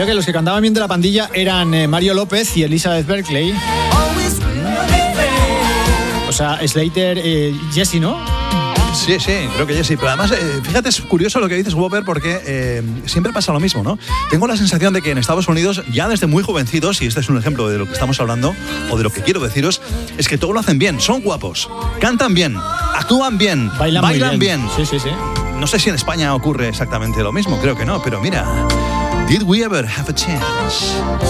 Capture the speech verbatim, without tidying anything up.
Creo que los que cantaban bien de la pandilla eran eh, Mario López y Elizabeth Berkley. O sea, Slater, eh, Jesse, ¿no? Sí, sí, creo que Jesse. Pero además, eh, fíjate, es curioso lo que dices, Whopper, porque eh, siempre pasa lo mismo, ¿no? Tengo la sensación de que en Estados Unidos, ya desde muy jovencitos, y este es un ejemplo de lo que estamos hablando, o de lo que quiero deciros, es que todo lo hacen bien, son guapos, cantan bien, actúan bien, bailan, bailan bien. bien. Sí, sí, sí. No sé si en España ocurre exactamente lo mismo, creo que no, pero mira, Did We Ever Have a Chance?